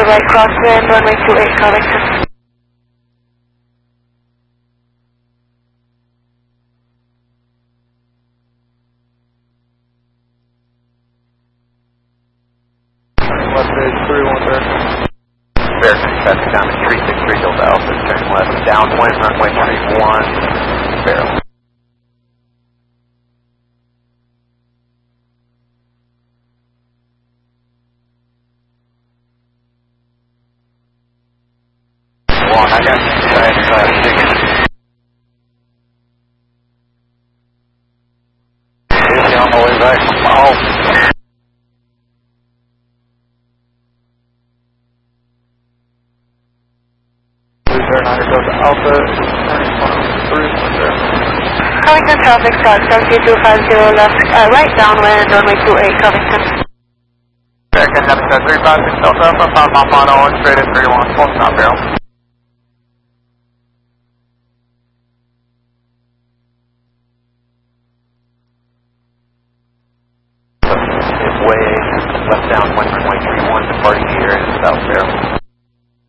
right crosswind, runway 28 Covington. Left base 310. American traffic down to 363 Delta Alpha, turn left, downwind, runway 31, barrel. One, I got you, ticket. Easy on the way back from home. Delta Alpha, turning 310. Covington traffic, start 7250 left, right downwind, runway 28 Covington. American Navigator 356 Delta Alpha, 5 mile final, straight at 31, full stop barrel. Way left downwind, runway 31, departing here in south barrel.